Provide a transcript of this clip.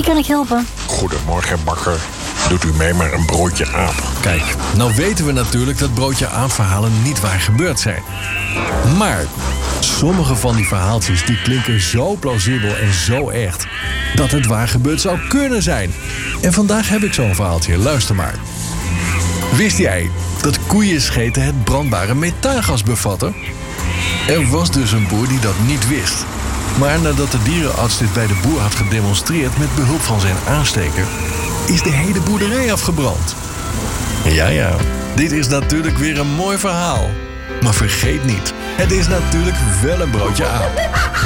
Wie kan ik helpen? Goedemorgen, bakker. Doet u mee maar een broodje aap? Kijk, nou weten we natuurlijk dat broodje aap-verhalen niet waar gebeurd zijn. Maar sommige van die verhaaltjes die klinken zo plausibel en zo echt dat het waar gebeurd zou kunnen zijn. En vandaag heb ik zo'n verhaaltje. Luister maar. Wist jij dat koeienscheten het brandbare methaangas bevatten? Er was dus een boer die dat niet wist. Maar nadat de dierenarts dit bij de boer had gedemonstreerd met behulp van zijn aansteker, is de hele boerderij afgebrand. Ja, dit is natuurlijk weer een mooi verhaal. Maar vergeet niet, het is natuurlijk wel een broodje aap.